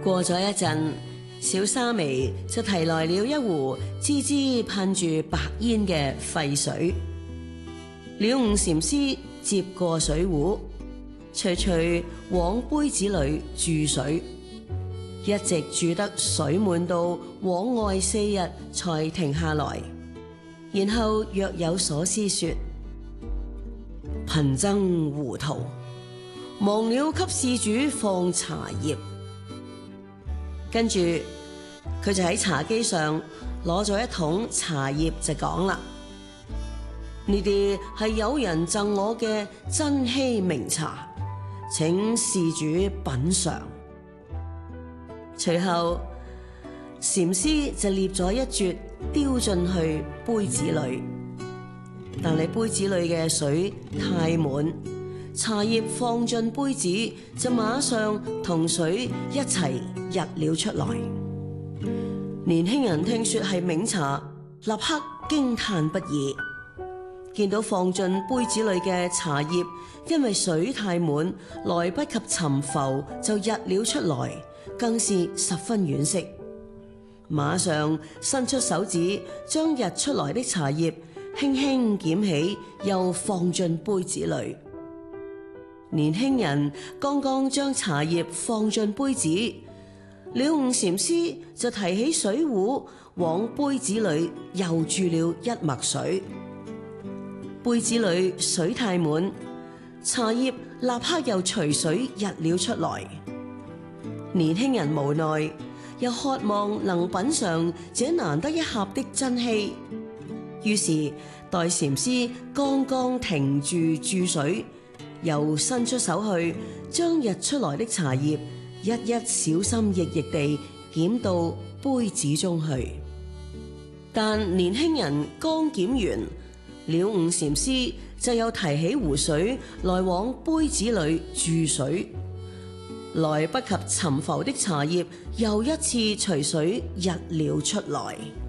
過咗一陣，小沙彌就提來了一壺滋滋噴住白煙嘅沸水。了悟禪師接過水壺，徐徐往杯子裏注水，一直注得水滿到往外4日才停下來，然後若有所思說：貧僧糊塗，忘了給施主放茶葉。跟住佢就喺茶几上攞咗一桶茶葉就講啦：呢啲係有人贈我嘅珍稀名茶，請施主品嘗。隨後禪師就捏咗一撮丟進去杯子裏，但係杯子裏嘅水太滿，茶葉放進杯子就馬上同水一齊溢了出來。年輕人聽說係茗茶，立刻驚嘆不已。見到放進杯子裏嘅茶葉因為水太滿，來不及沉浮就溢了出來，更是十分惋惜。馬上伸出手指將溢出來的茶葉輕輕撿起，又放進杯子裏。年輕人剛剛將茶葉放進杯子，了悟禪師就提起水壺往杯子裏又注了一墨水。杯子裏水太滿，茶葉立刻又隨水溢了出來。年輕人無奈，又渴望能品嘗這難得一合的珍稀，於是待禪師剛剛停住注水，又伸出手去將溢出來的茶葉一一小心翼翼地撿到杯子中去。但年輕人剛撿完，了悟禪師就又提起壺水來往杯子裏注水，來不及沉浮的茶葉又一次隨水溢了出來。